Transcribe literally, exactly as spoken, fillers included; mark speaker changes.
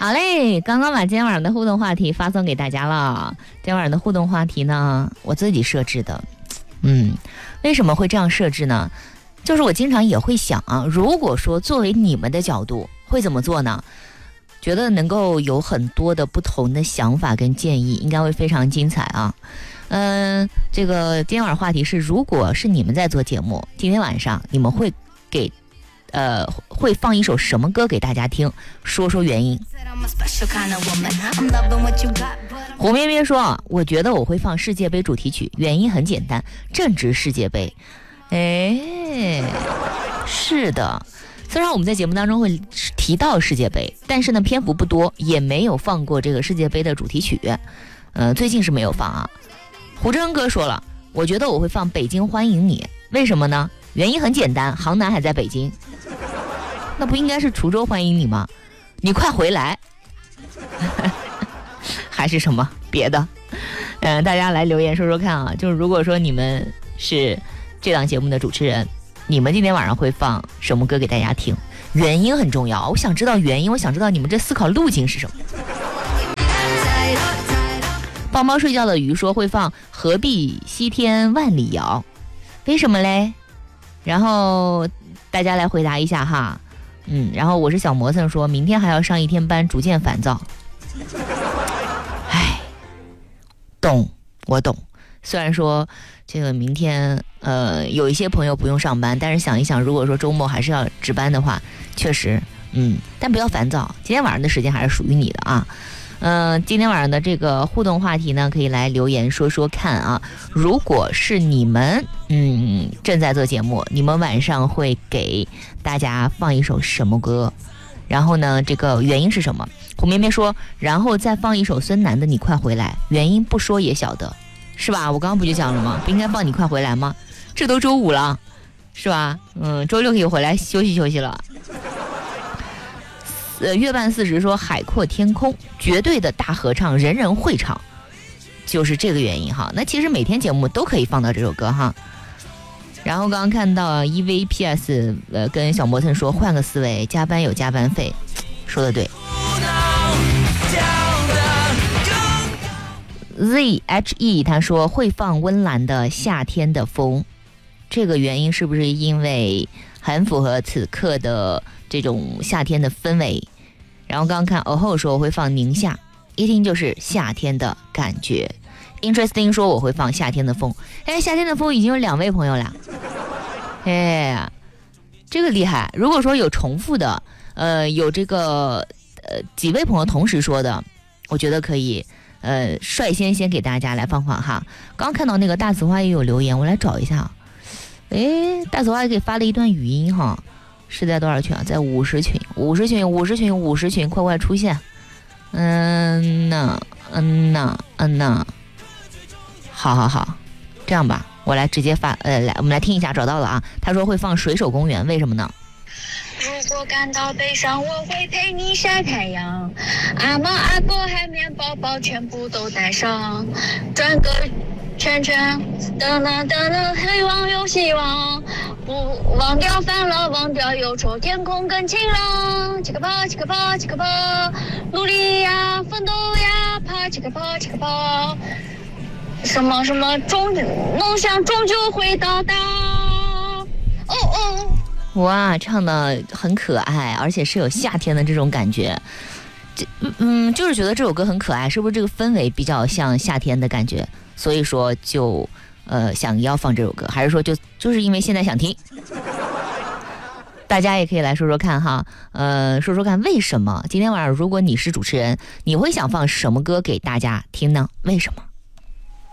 Speaker 1: 好嘞，刚刚把今天晚上的互动话题发送给大家了。今天晚上的互动话题呢，我自己设置的。嗯，为什么会这样设置呢？就是我经常也会想啊，如果说作为你们的角度会怎么做呢？觉得能够有很多的不同的想法跟建议，应该会非常精彩啊。嗯，这个今天晚上话题是，如果是你们在做节目，今天晚上你们会给呃会放一首什么歌给大家听？说说原因。胡咩咩说，我觉得我会放世界杯主题曲，原因很简单，正值世界杯。哎，是的，虽然我们在节目当中会提到世界杯，但是呢篇幅不多，也没有放过这个世界杯的主题曲。呃，最近是没有放啊。胡真哥说了，我觉得我会放北京欢迎你，为什么呢？原因很简单，杭南还在北京，那不应该是滁州欢迎你吗？你快回来。还是什么别的？嗯、呃，大家来留言说说看啊，就是如果说你们是这档节目的主持人，你们今天晚上会放什么歌给大家听？原因很重要，我想知道原因，我想知道你们这思考路径是什么。抱猫睡觉的鱼说会放何必西天万里遥，为什么嘞？然后大家来回答一下哈。嗯，然后我是小磨蹭说，明天还要上一天班，逐渐烦躁。唉，懂，我懂。虽然说这个明天呃有一些朋友不用上班，但是想一想，如果说周末还是要值班的话，确实嗯，但不要烦躁，今天晚上的时间还是属于你的啊。嗯、呃，今天晚上的这个互动话题呢，可以来留言说说看啊。如果是你们嗯正在做节目，你们晚上会给大家放一首什么歌？然后呢，这个原因是什么？胡咩咩说，然后再放一首孙楠的《你快回来》，原因不说也晓得，是吧？我刚刚不就讲了吗？不应该放《你快回来》吗？这都周五了，是吧？嗯，周六可以回来休息休息了。呃，月半四十说海阔天空，绝对的大合唱，人人会唱，就是这个原因哈。那其实每天节目都可以放到这首歌哈。然后刚刚看到 E V P S 呃跟小磨蹭说换个思维，加班有加班费，说的对。Z H E 他说会放温岚的夏天的风，这个原因是不是因为很符合此刻的这种夏天的氛围？然后刚刚看哦后说我会放宁夏，一听就是夏天的感觉。Interesting 说我会放夏天的风，哎，夏天的风已经有两位朋友了，哎，这个厉害。如果说有重复的，呃，有这个呃几位朋友同时说的，我觉得可以呃率先先给大家来放放哈。刚看到那个大紫花也有留言，我来找一下。哎，大紫花给发了一段语音哈，是在多少群啊？在五十群，五十群，五十群，五十群，快快出现！嗯呐，嗯呐，嗯呐，好好好，这样吧，我来直接发，呃，来，我们来听一下，找到了啊。他说会放水手公园，为什么呢？
Speaker 2: 如果感到悲伤，我会陪你晒太阳。阿猫阿狗海绵宝宝全部都带上，转个圈圈，噔噔噔噔，希望有希望，不忘掉烦恼，忘掉忧愁，天空更晴朗。起个跑，起个跑，起个跑，努力呀，奋斗呀，爬起个跑，起个跑。什么什么终梦想终究会到达。哦哦。
Speaker 1: 哇，唱的很可爱，而且是有夏天的这种感觉。这嗯，就是觉得这首歌很可爱，是不是这个氛围比较像夏天的感觉？所以说就呃想要放这首歌，还是说就就是因为现在想听？大家也可以来说说看哈，呃，说说看为什么今天晚上如果你是主持人，你会想放什么歌给大家听呢？为什么？